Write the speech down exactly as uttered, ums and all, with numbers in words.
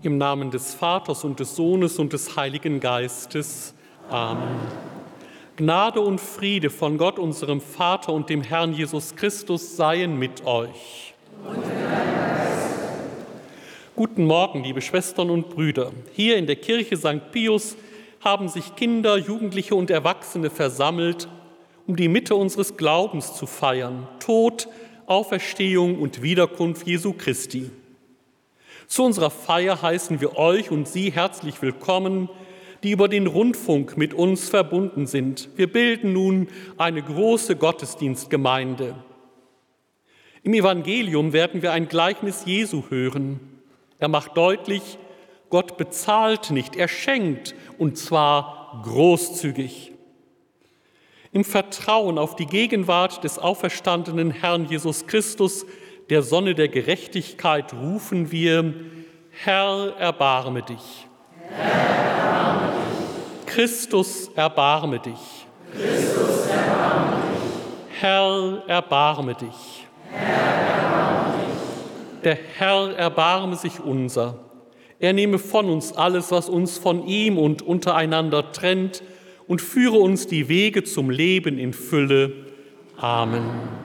Im Namen des Vaters und des Sohnes und des Heiligen Geistes. Amen. Gnade und Friede von Gott, unserem Vater und dem Herrn Jesus Christus seien mit euch. Und mit deinem Geist. Guten Morgen, liebe Schwestern und Brüder. Hier in der Kirche Sankt Pius haben sich Kinder, Jugendliche und Erwachsene versammelt, um die Mitte unseres Glaubens zu feiern: Tod, Auferstehung und Wiederkunft Jesu Christi. Zu unserer Feier heißen wir euch und Sie herzlich willkommen, die über den Rundfunk mit uns verbunden sind. Wir bilden nun eine große Gottesdienstgemeinde. Im Evangelium werden wir ein Gleichnis Jesu hören. Er macht deutlich, Gott bezahlt nicht, er schenkt, und zwar großzügig. Im Vertrauen auf die Gegenwart des auferstandenen Herrn Jesus Christus, der Sonne der Gerechtigkeit, rufen wir: Herr, erbarme dich. Herr, erbarme dich. Christus, erbarme dich. Christus, erbarme dich. Herr, erbarme dich. Herr, erbarme dich. Der Herr erbarme sich unser. Er nehme von uns alles, was uns von ihm und untereinander trennt, und führe uns die Wege zum Leben in Fülle. Amen.